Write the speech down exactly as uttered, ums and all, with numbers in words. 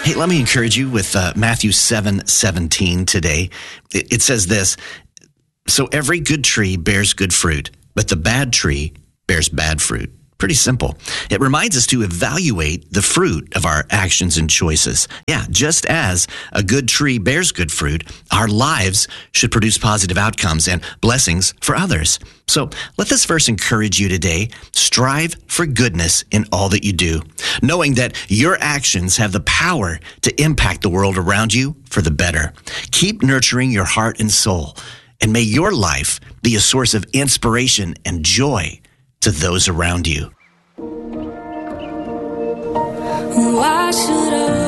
Hey, let me encourage you with uh, Matthew seven seventeen today. It, it says this, so every good tree bears good fruit, but the bad tree bears bad fruit. Pretty simple. It reminds us to evaluate the fruit of our actions and choices. Yeah, just as a good tree bears good fruit, our lives should produce positive outcomes and blessings for others. So let this verse encourage you today. Strive for goodness in all that you do, knowing that your actions have the power to impact the world around you for the better. Keep nurturing your heart and soul, and may your life be a source of inspiration and joy to those around you. Why should I